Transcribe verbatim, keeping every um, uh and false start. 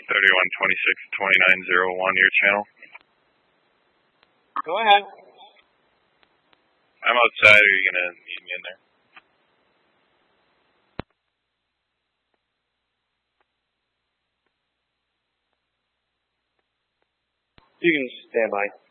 thirty-one twenty-six twenty-nine oh one, your channel. Go ahead. I'm outside. Are you going to meet me in there? You can stand by.